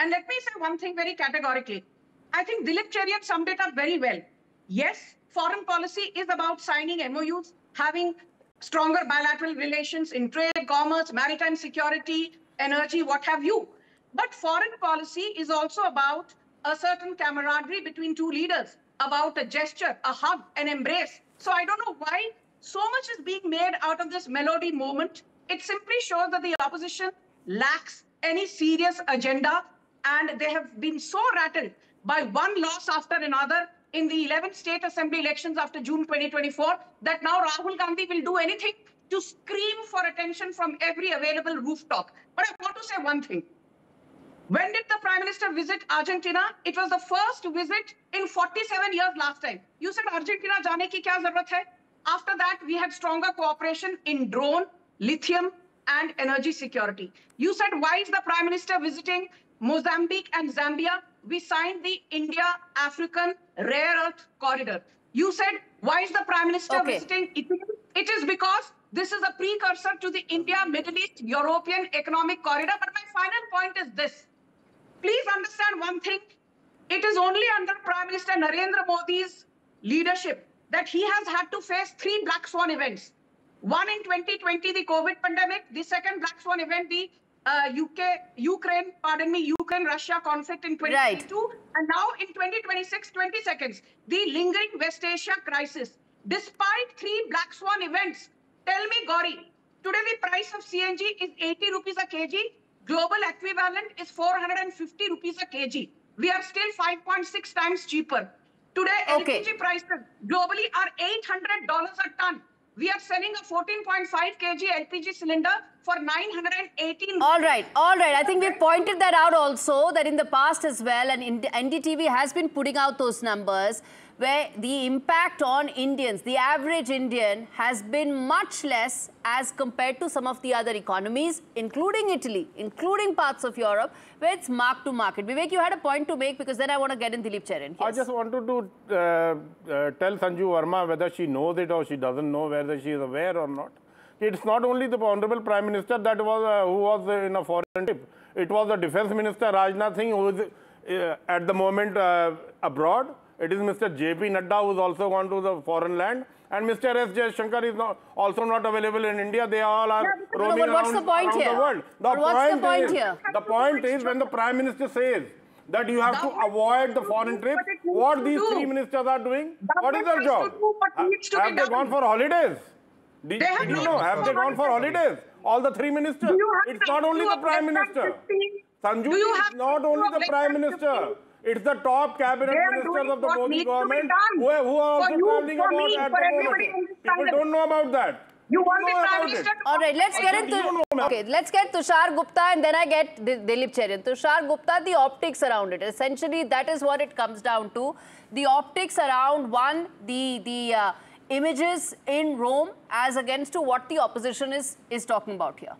And let me say one thing very categorically. I think Dilip Cherian summed it up very well. Yes, foreign policy is about signing MOUs, having stronger bilateral relations in trade, commerce, maritime security, energy, what have you. But foreign policy is also about a certain camaraderie between two leaders, about a gesture, a hug, an embrace. So I don't know why so much is being made out of this melody moment. It simply shows that the opposition lacks any serious agenda, and they have been so rattled by one loss after another in the 11th state assembly elections after June 2024 that now Rahul Gandhi will do anything to scream for attention from every available rooftop. But I want to say one thing. When did the Prime Minister visit Argentina? It was the first visit in 47 years last time. You said Argentina jaane ki kya zarurat hai? After that, we had stronger cooperation in drone, lithium, and energy security. You said, why is the Prime Minister visiting Mozambique and Zambia? We signed the India-African Rare Earth Corridor. You said, why is the Prime Minister visiting Italy? It is because this is a precursor to the India-Middle East European Economic Corridor. But my final point is this. Please understand one thing. It is only under Prime Minister Narendra Modi's leadership that he has had to face 3 black swan events. One in 2020, the COVID pandemic. The second black swan event, the Ukraine-Russia conflict in 2022. Right. And now in 2026, 20 seconds, the lingering West Asia crisis. Despite 3 black swan events, tell me, Gauri, today the price of CNG is 80 rupees a kg. Global equivalent is 450 rupees a kg. We are still 5.6 times cheaper. Today, LPG prices globally are $800 a ton. We are selling a 14.5 kg LPG cylinder for 918. All right. I think we've pointed that out also, that in the past as well, and NDTV has been putting out those numbers, where the impact on Indians, the average Indian, has been much less as compared to some of the other economies, including Italy, including parts of Europe, where it's mark to market. Vivek, you had a point to make, because then I want to get in Dilip Cherian. Yes. I just wanted to tell Sanju Verma whether she knows it or she doesn't know, whether she is aware or not. It's not only the Honorable Prime Minister that was who was in a foreign trip. It was the Defence Minister Rajnath Singh, who is at the moment abroad. It is Mr. J.P. Nadda, who is also gone to the foreign land. And Mr. S. Jaishankar is also not available in India. They all are roaming around the world. The point is when the Prime Minister says that you have to avoid the foreign trip, what these 3 ministers are doing, what is their job? Have they gone for holidays? Did you know? Have they gone for holidays? All the 3 ministers. It's not only the Prime Minister. Sanju, it's not only the Prime Minister. It's the top cabinet ministers of the Modi government who are also traveling about at the moment. People don't know about that. You want the Prime Minister? All right, let's get into... let's get Tushar Gupta and then I get Dilip Cherian. Tushar Gupta, the optics around it. Essentially, that is what it comes down to. The optics around, one, the images in Rome as against to what the opposition is talking about here.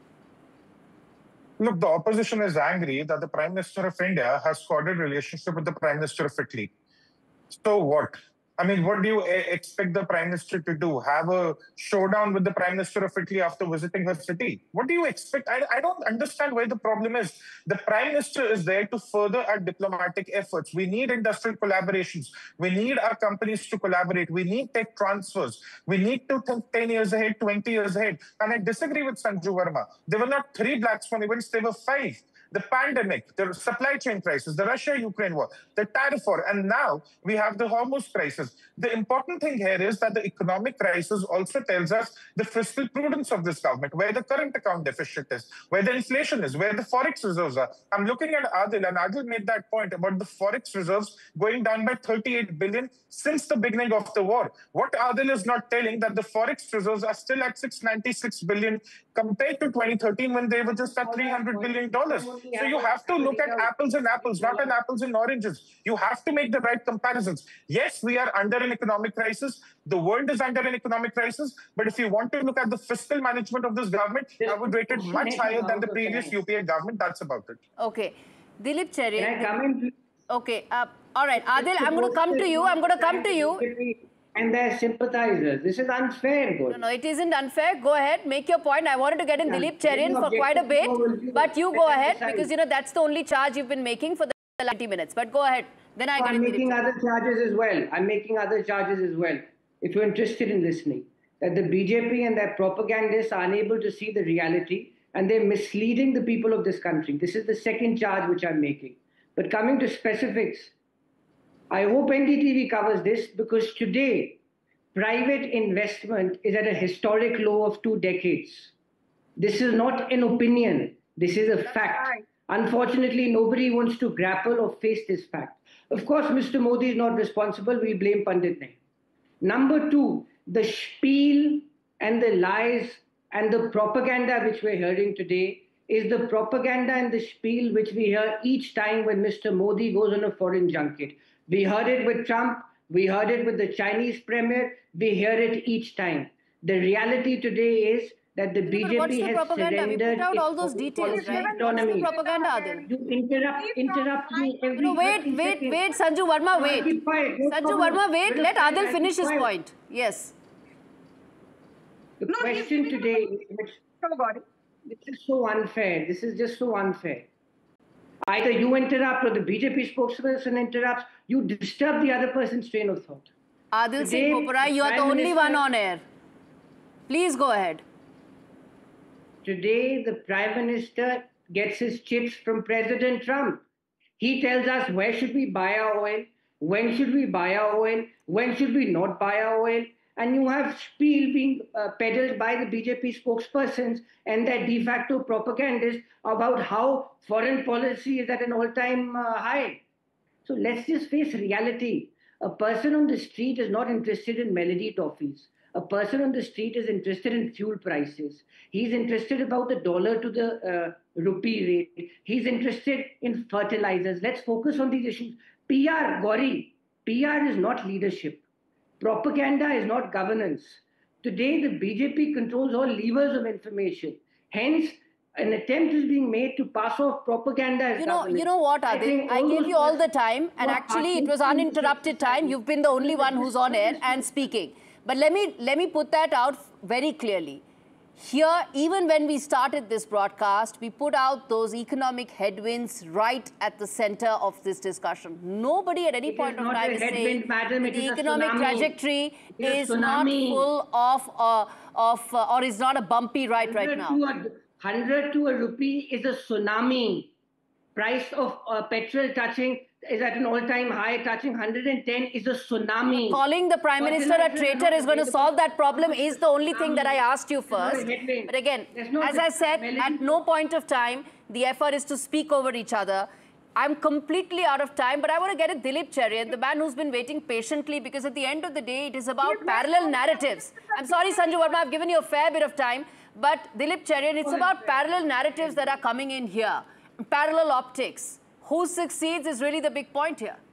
Look, the opposition is angry that the Prime Minister of India has cordial relationship with the Prime Minister of Italy. So what? I mean, what do you expect the Prime Minister to do? Have a showdown with the Prime Minister of Italy after visiting her city? What do you expect? I don't understand where the problem is. The Prime Minister is there to further our diplomatic efforts. We need industrial collaborations. We need our companies to collaborate. We need tech transfers. We need to think 10 years ahead, 20 years ahead. And I disagree with Sanju Verma. There were not 3 black swan events, there were 5. The pandemic, the supply chain crisis, the Russia-Ukraine war, the tariff war, and now we have the Hormuz crisis. The important thing here is that the economic crisis also tells us the fiscal prudence of this government, where the current account deficit is, where the inflation is, where the forex reserves are. I'm looking at Adil, and Adil made that point about the forex reserves going down by 38 billion since the beginning of the war. What Adil is not telling that the forex reserves are still at 696 billion compared to 2013 when they were just at $300 billion. So you have to look at apples and apples, not an apples and oranges. You have to make the right comparisons. Yes, we are under an economic crisis. The world is under an economic crisis. But if you want to look at the fiscal management of this government, I would rate it much higher than the previous UPA government. That's about it. Okay. Dilip Cherian. Can I come in? Okay. All right. Adil, I'm going to come to you. and their sympathizers. This is unfair, No, Gauri. no, it isn't unfair. Go ahead, make your point. I wanted to get in Dilip Cherian for quite a bit, but you go ahead because, you know, that's the only charge you've been making for the 90 minutes. But go ahead. Then I get I'm in Dilip making Cherian. other charges as well. I'm making other charges as well. If you're interested in listening, that the BJP and their propagandists are unable to see the reality and they're misleading the people of this country. This is the second charge which I'm making. But coming to specifics, I hope NDTV covers this because today, private investment is at a historic low of 2 decades. This is not an opinion. This is a fact. right. Unfortunately, nobody wants to grapple or face this fact. Of course, Mr. Modi is not responsible. We blame Pandit Nehru. Number two, the spiel and the lies and the propaganda which we're hearing today is the propaganda and the spiel which we hear each time when Mr. Modi goes on a foreign junket. We heard it with Trump. We heard it with the Chinese premier. We hear it each time. The reality today is that the But BJP what's the has propaganda? We surrendered put out all its those details, policy right? What's autonomy. the propaganda, Adil? You interrupt me every No, 30 wait, seconds. Sanju Verma, No, wait. keep quiet. No Sanju problem. Verma, wait. Let Adil Keep finish his quiet. point. Yes. The No, question he's- today, So, Gauri. this is so unfair. This is just so unfair. Either you interrupt or the BJP spokesperson interrupts. You disturb the other person's train of thought. Adil Singh Today, Bopara, you are the Prime only Minister- one on air. Please go ahead. Today, the Prime Minister gets his chips from President Trump. He tells us where should we buy our oil, when should we buy our oil, when should we not buy our oil. And you have spiel being peddled by the BJP spokespersons and their de facto propagandists about how foreign policy is at an all-time high. So let's just face reality. A person on the street is not interested in melody toffees. A person on the street is interested in fuel prices. He's interested about the dollar to the rupee rate. He's interested in fertilizers. Let's focus on these issues. PR, Gauri, PR is not leadership. Propaganda is not governance. Today, the BJP controls all levers of information. Hence, an attempt is being made to pass off propaganda as governance. You know what, I Adil? think I all gave those you all the persons time, who and are actually it was partaking in uninterrupted this time. You've been the only one who's on air and speaking. But let me put that out very clearly. Here, even when we started this broadcast, we put out those economic headwinds right at the center of this discussion. Nobody at any It is point of not time a is headwind, saying madam, that it the is a economic tsunami. trajectory It is a is not tsunami. full of or is not a bumpy right now. 100 to a rupee is a tsunami. Price of petrol touching is at an all-time high, touching 110 is a tsunami. Calling the Prime Minister a traitor is going to solve that problem is the only thing that I asked you first. But again, as I said, at no point of time, the effort is to speak over each other. I'm completely out of time, but I want to get at Dilip Cherian, the man who's been waiting patiently, because at the end of the day, it is about parallel narratives. I'm sorry, Sanju Verma, I've given you a fair bit of time, but Dilip Cherian, it's about parallel narratives that are coming in here, parallel optics. Who succeeds is really the big point here.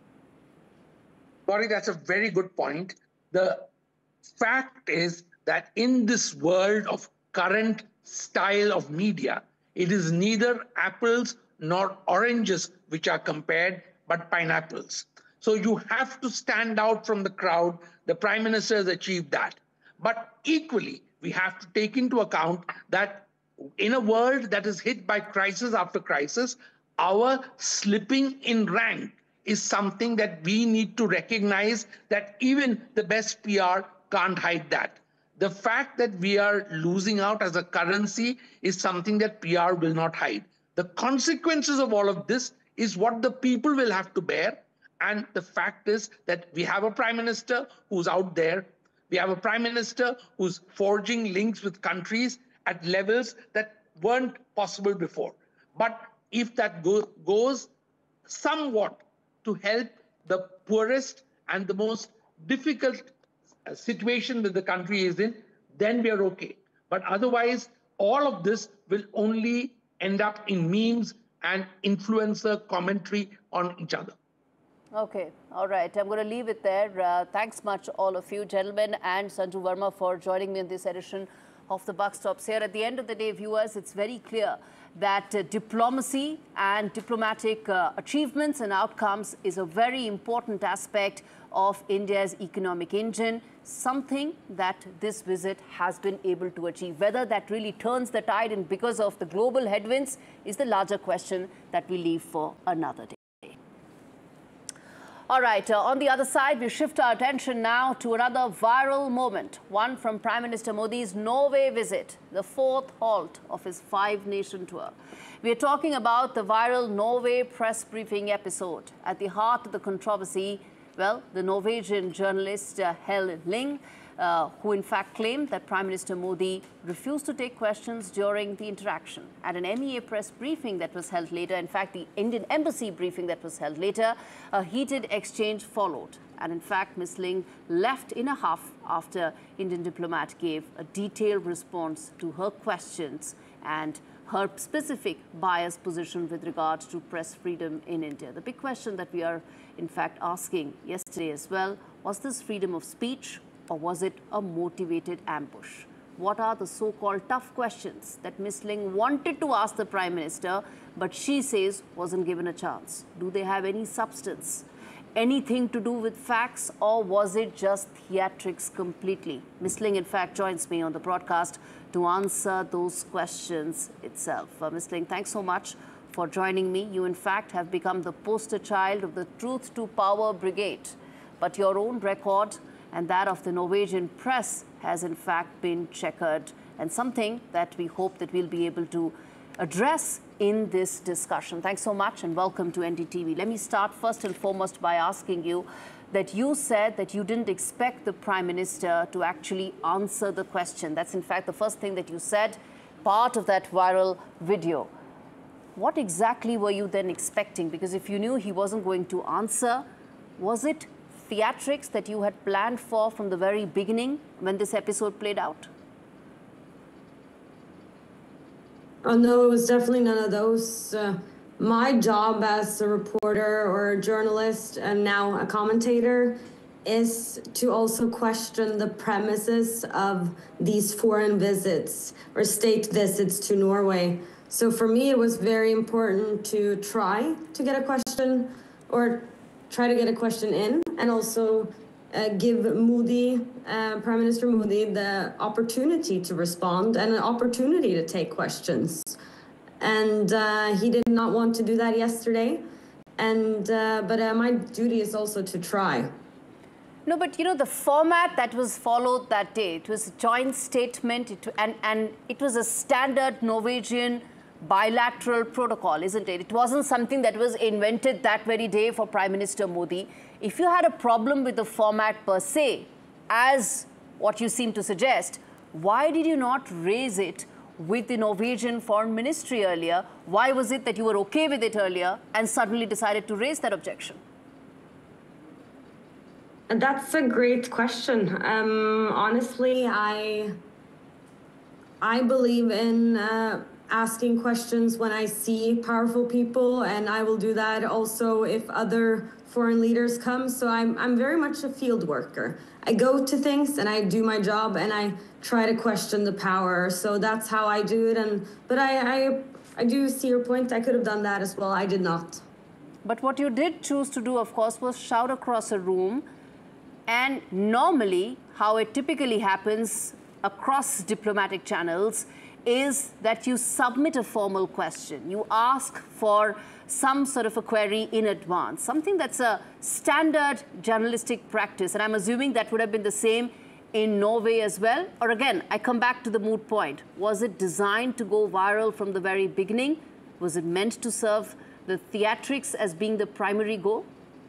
Gauri, that's a very good point. The fact is that in this world of current style of media, it is neither apples nor oranges which are compared, but pineapples. So you have to stand out from the crowd. The Prime Minister has achieved that. But equally, we have to take into account that in a world that is hit by crisis after crisis, our slipping in rank is something that we need to recognize, that even the best PR can't hide that. The fact that we are losing out as a currency is something that PR will not hide. The consequences of all of this is what the people will have to bear. And the fact is that we have a Prime Minister who's out there. We have a Prime Minister who's forging links with countries at levels that weren't possible before. But if that goes somewhat to help the poorest and the most difficult situation that the country is in, then we are okay. But otherwise, all of this will only end up in memes and influencer commentary on each other. Okay, all right. I'm going to leave it there. Thanks much, all of you, gentlemen, and Sanju Verma for joining me in this edition of the Buck Stops Here. At the end of the day, viewers, it's very clear that diplomacy and diplomatic achievements and outcomes is a very important aspect of India's economic engine, something that this visit has been able to achieve. Whether that really turns the tide and because of the global headwinds is the larger question that we leave for another day. All right, on the other side, we shift our attention now to another viral moment, one from Prime Minister Modi's Norway visit, the fourth halt of his 5-nation tour. We are talking about the viral Norway press briefing episode. At the heart of the controversy, well, the Norwegian journalist Helle Ling, who in fact claimed that Prime Minister Modi refused to take questions during the interaction. At an MEA press briefing that was held later, in fact, the Indian Embassy briefing that was held later, a heated exchange followed. And in fact, Ms. Ling left in a huff after Indian diplomat gave a detailed response to her questions and her specific biased position with regard to press freedom in India. The big question that we are in fact asking yesterday as well, was this freedom of speech or was it a motivated ambush? What are the so-called tough questions that Ms. Ling wanted to ask the Prime Minister, but she says wasn't given a chance? Do they have any substance? Anything to do with facts, or was it just theatrics completely? Ms. Ling, in fact, joins me on the broadcast to answer those questions itself. Ms. Ling, thanks so much for joining me. You, in fact, have become the poster child of the Truth to Power Brigade. But your own record and that of the Norwegian press has, in fact, been checkered, and something that we hope that we'll be able to address in this discussion. Thanks so much and welcome to NDTV. Let me start first and foremost by asking you that you said that you didn't expect the Prime Minister to actually answer the question. That's in fact the first thing that you said, part of that viral video. What exactly were you then expecting? Because if you knew he wasn't going to answer, was it theatrics that you had planned for from the very beginning when this episode played out? Oh, no, it was definitely none of those. My job as a reporter or a journalist and now a commentator is to also question the premises of these foreign visits or state visits to Norway. So for me, it was very important to try to get a question or try to get a question in and also give Modi, Prime Minister Modi, the opportunity to respond and an opportunity to take questions. And he did not want to do that yesterday. And but my duty is also to try. No, but you know, the format that was followed that day, it was a joint statement and it was a standard Norwegian bilateral protocol, isn't it? It wasn't something that was invented that very day for Prime Minister Modi. If you had a problem with the format per se, as what you seem to suggest, why did you not raise it with the Norwegian Foreign Ministry earlier? Why was it that you were okay with it earlier and suddenly decided to raise that objection? That's a great question. Honestly, I believe in asking questions when I see powerful people, and I will do that also if other foreign leaders come. So I'm very much a field worker. I go to things and I do my job and I try to question the power. So that's how I do it. But I do see your point. I could have done that as well. I did not. But what you did choose to do, of course, was shout across a room. And normally, how it typically happens across diplomatic channels is that you submit a formal question. You ask for some sort of a query in advance, something that's a standard journalistic practice. And I'm assuming that would have been the same in Norway as well. Or again, I come back to the moot point. Was it designed to go viral from the very beginning? Was it meant to serve the theatrics as being the primary goal?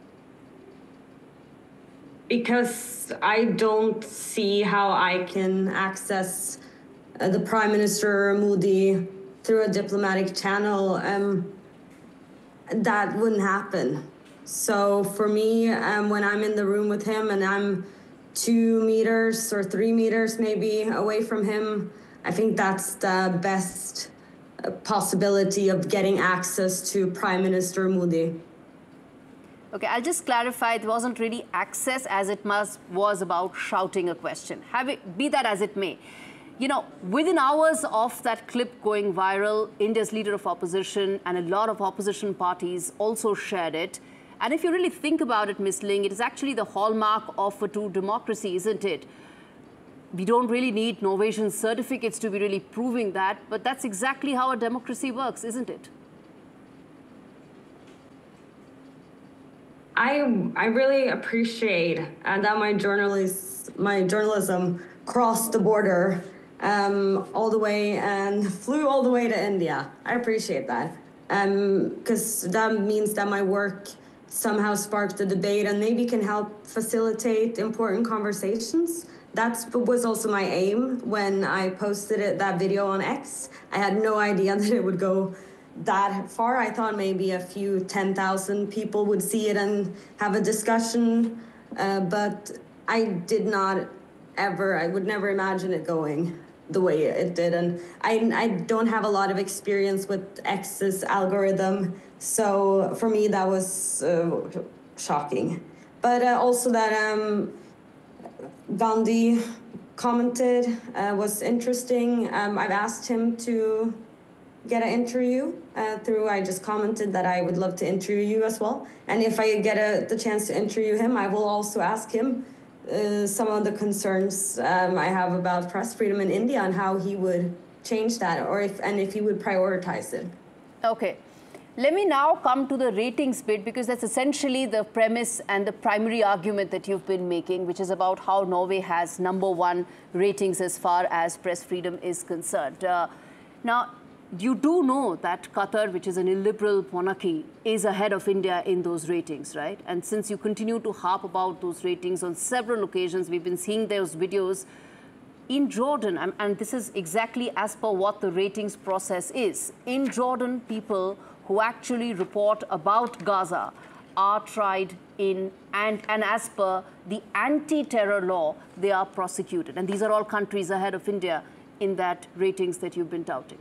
Because I don't see how I can access the Prime Minister Modi through a diplomatic channel. That wouldn't happen. So for me, when I'm in the room with him and I'm 2 meters or 3 meters maybe away from him, I think that's the best possibility of getting access to Prime Minister Modi. Okay, I'll just clarify, it wasn't really access as it was about shouting a question. Be that as it may. You know, within hours of that clip going viral, India's leader of opposition and a lot of opposition parties also shared it. And if you really think about it, Ms. Ling, it is actually the hallmark of a true democracy, isn't it? We don't really need Norwegian certificates to be really proving that, but that's exactly how a democracy works, isn't it? I really appreciate that my journalism crossed the border all the way and flew all the way to India. I appreciate that because that means that my work somehow sparked a debate and maybe can help facilitate important conversations. That was also my aim when I posted that video on X. I had no idea that it would go that far. I thought maybe a few 10,000 people would see it and have a discussion, but I did not ever, I would never imagine it going the way it did. And I don't have a lot of experience with X's algorithm, so for me that was shocking. But also that Gandhi commented was interesting. I've asked him to get an interview I just commented that I would love to interview you as well. And if I get the chance to interview him, I will also ask him some of the concerns I have about press freedom in India and how he would change that, or if he would prioritize it. Okay. Let me now come to the ratings bit, because that's essentially the premise and the primary argument that you've been making, which is about how Norway has #1 ratings as far as press freedom is concerned. Now, you do know that Qatar, which is an illiberal monarchy, is ahead of India in those ratings, right? And since you continue to harp about those ratings on several occasions, we've been seeing those videos in Jordan, and this is exactly as per what the ratings process is. In Jordan, people who actually report about Gaza are tried in, and as per the anti-terror law, they are prosecuted. And these are all countries ahead of India in that ratings that you've been touting.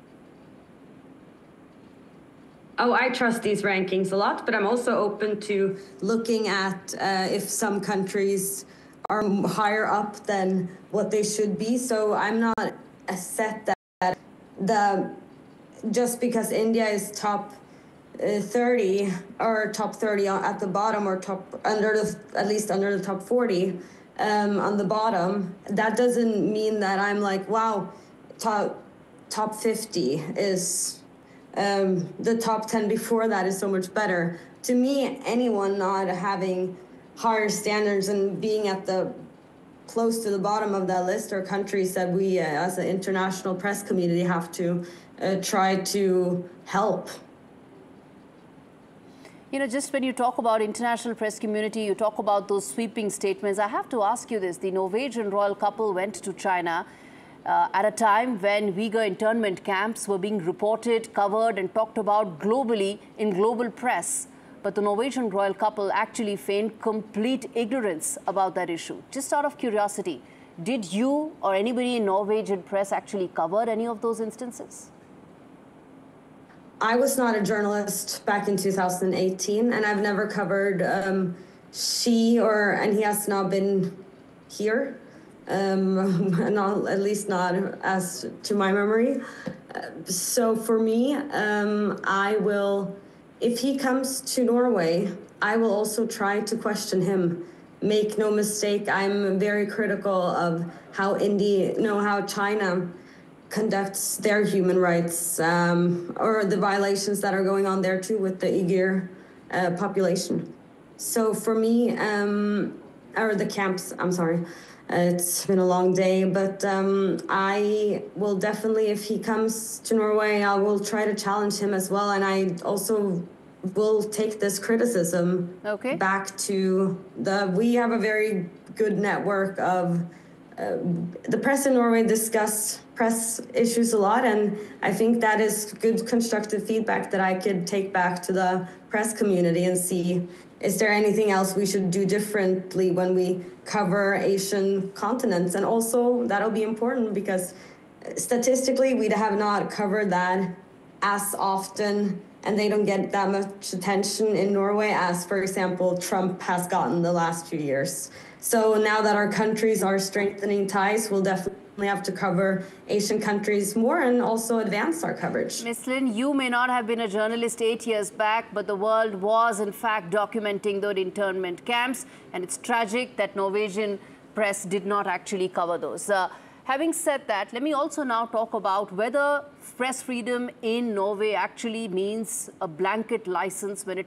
Oh, I trust these rankings a lot, but I'm also open to looking at if some countries are higher up than what they should be. So I'm not set that just because India is top 30 or top 30 at the bottom, or at least under the top 40 on the bottom, that doesn't mean that I'm like, wow, top 50 is the top 10 before that is so much better. To me, anyone not having higher standards and being at the close to the bottom of that list are countries that we as an international press community have to try to help. You know, just when you talk about international press community, you talk about those sweeping statements. I have to ask you this. The Norwegian royal couple went to China at a time when Uyghur internment camps were being reported, covered and talked about globally in global press. But the Norwegian royal couple actually feigned complete ignorance about that issue. Just out of curiosity, did you or anybody in Norwegian press actually cover any of those instances? I was not a journalist back in 2018, and I've never covered and he has not been here. At least not as to my memory. So for me, I will, if he comes to Norway, I will also try to question him. Make no mistake, I'm very critical of how China conducts their human rights, or the violations that are going on there too with the Uyghur population. So for me, or the camps, I'm sorry. It's been a long day, but I will definitely, if he comes to Norway, I will try to challenge him as well. And I also will take this criticism back to we have a very good network of, the press in Norway discuss press issues a lot. And I think that is good constructive feedback that I could take back to the press community and see, is there anything else we should do differently when we cover Asian continents? And also that'll be important because statistically we have not covered that as often, and they don't get that much attention in Norway as, for example, Trump has gotten the last few years. So now that our countries are strengthening ties, we'll definitely have to cover Asian countries more and also advance our coverage. Ms. Lin, you may not have been a journalist 8 years back, but the world was in fact documenting those internment camps, and it's tragic that Norwegian press did not actually cover those. Having said that, let me also now talk about whether press freedom in Norway actually means a blanket license when it